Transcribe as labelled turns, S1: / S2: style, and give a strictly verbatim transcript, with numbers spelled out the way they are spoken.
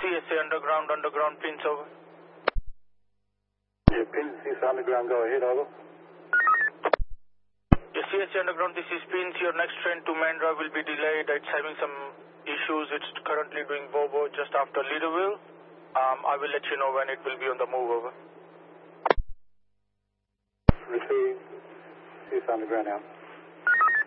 S1: S A underground, underground, pins over.
S2: Yeah, pins, C S A underground, go ahead, over.
S1: Yes, C S A underground, this is pins. Your next train to Mandra will be delayed. It's having some issues. It's currently doing Bobo just after Leaderville. Um, I will let you know when it will be on the move, over.
S2: Receive, C S A underground now.